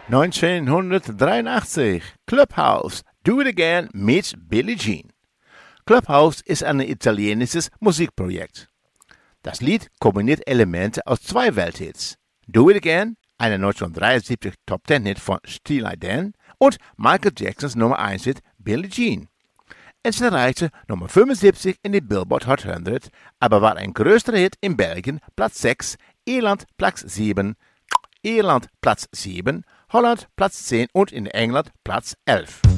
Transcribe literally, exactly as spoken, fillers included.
neunzehnhundertdreiundachtzig. Clubhouse, Do It Again mit Billie Jean. Clubhouse ist ein italienisches Musikprojekt. Das Lied kombiniert Elemente aus zwei Welthits. Do It Again, eine neunzehnhundertdreiundsiebzig Top Ten Hit von Steely Dan, und Michael Jacksons Nummer eins Hit Billie Jean. Es erreichte Nummer fünfundsiebzig in die Billboard Hot hundert, aber war ein größerer Hit in Belgien, Platz sechs, Irland Platz sieben, Irland Platz sieben, Holland Platz zehn und in England Platz elf.